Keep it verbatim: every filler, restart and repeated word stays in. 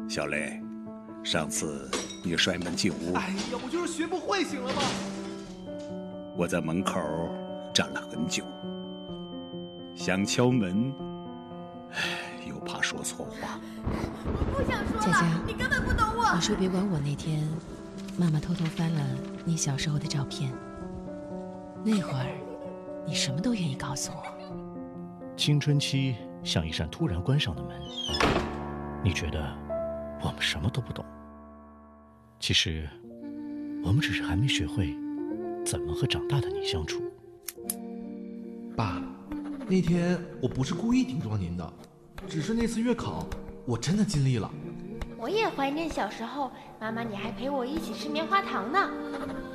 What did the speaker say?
小雷，上次你摔门进屋， 哎呀，我就是学不会，行了吗？ 我在门口站了很久，想敲门，又怕说错话。 我不想说了， 佳佳， 你根本不懂我。 你说别管我那天，妈妈偷偷翻了你小时候的照片，那会儿你什么都愿意告诉我。 青春期像一扇突然关上的门，你觉得我们什么都不懂，其实我们只是还没学会怎么和长大的你相处。 爸，那天我不是故意顶撞您的，只是那次月考我真的尽力了。 我也怀念小时候，妈妈你还陪我一起吃棉花糖呢。